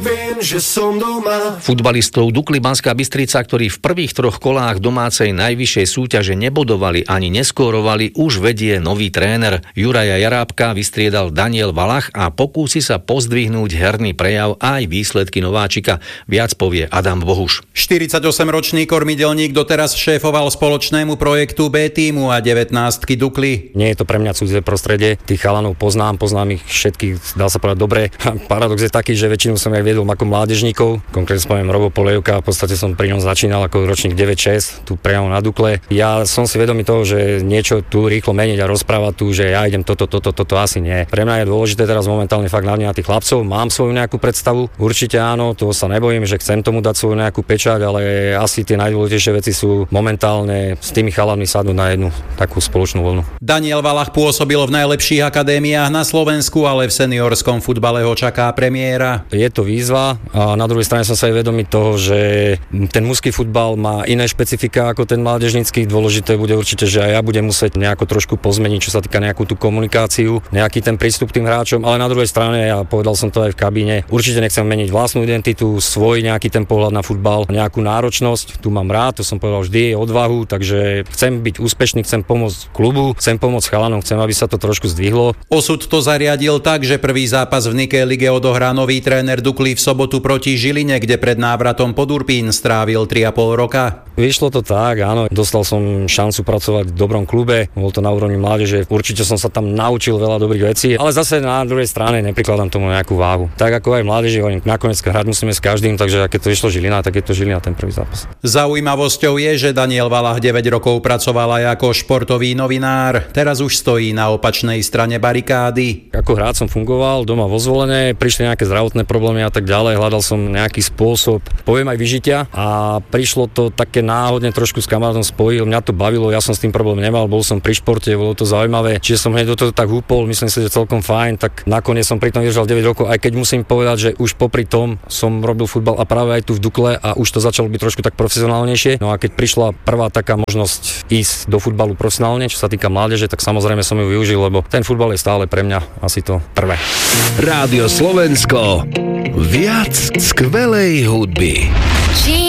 Viem, že som doma. Futbalistov Dukly Banská Bystrica, ktorí v prvých 3 kolách domácej najvyššej súťaže nebodovali ani neskórovali, už vedie nový tréner. Juraja Jarábka vystriedal Daniel Valach a pokúsi sa pozdvihnúť herný prejav aj výsledky nováčika. Viac povie Adam Bohuš. 48-ročný kormidelník doteraz šéfoval spoločnému projektu B-tímu a 19-ky Dukly. Nie je to pre mňa cudzie prostredie. Tých chalanov poznám ich všetkých, dá sa povedať dobre. Paradox je taký, že väčšinu som aj viedol ako mládežníkov. Konkrétne spomínam Robo Polejovka, v podstate som pri ňom začínal ako ročník 9-6, tu priamo na Dukle. Ja som si vedomý toho, že niečo tu rýchlo meniť a rozprávať tu, že ja idem toto asi nie. Pre mňa je dôležité teraz momentálne fakt navnímať tých chlapcov. Mám svoju nejakú predstavu, určite áno, toho sa nebojím, že chcem tomu dať svoju nejakú pečať, ale asi tie najdôležitejšie veci sú momentálne s tými chalanmi sadnúť na jednu takú spoločnú vlnu. Daniel Valach pôsobil v najlepších akadémiách na Slovensku, ale v seniorskom futbale ho čaká premiéra. Je to výzva a na druhej strane som sa aj vedomý toho, že ten mužský futbal má iné špecifika ako ten mládežnícky. Dôležité bude určite, že aj ja budem musieť nejako trošku pozmeniť, čo sa týka nejakú tú komunikáciu, nejaký ten prístup k tým hráčom, ale na druhej strane, ja povedal som to aj v kabíne, určite nechcem meniť vlastnú identitu, svoj nejaký ten pohľad na futbal, nejakú náročnosť, tu mám rád, to som povedal vždy, odvahu, takže chcem byť úspešný, chcem pomôcť klubu, chcem pomôcť chalanom, chcem, aby sa to trošku zdvihlo. Osud to zariadil tak, že prvý zápas v Nike lige odohrá nový tréner Dukly v sobotu proti Žiline, kde pred návratom pod Urpín strávil 3,5 roka. Vyšlo to tak, áno, dostal som šancu pracovať v dobrom klube, bol to na úrovni mládeže, určite som sa tam naučil veľa dobrých vecí, ale zase na druhej strane neprikladám tomu nejakú váhu. Tak ako aj mládeži, nakoniec hrať musíme s každým, takže keď to išlo Žilina, tak je to Žilina ten prvý zápas. Zaujímavosťou je, že Daniel Valach 9 rokov pracoval aj ako športový novinár, teraz už stojí na opačnej strane barikády. Ako hráč som fungoval doma vo Zvolene, prišli nejaké zdravotné problémy a tak ďalej, hľadal som nejaký spôsob, poviem aj vyžitia a prišlo to také náhodne, trošku s kamarátom spojil, mňa to bavilo, ja som s tým problém nemal, bol som pri športe, bolo to zaujímavé, čiže som hneď do toho tak húpol, myslím si, že celkom fajn, tak nakoniec som pri tom vydržal 9 rokov, aj keď musím povedať, že už popri tom som robil futbal a práve aj tu v Dukle a už to začalo byť trošku tak profesionálnejšie. No a keď prišla prvá taká možnosť ísť do futbalu profesionálne, čo sa týka mládeže, tak samozrejme som ju využil, lebo ten futbal je stále pre mňa asi to prvé. Rádio Slovensko. Viac skvelej hudby.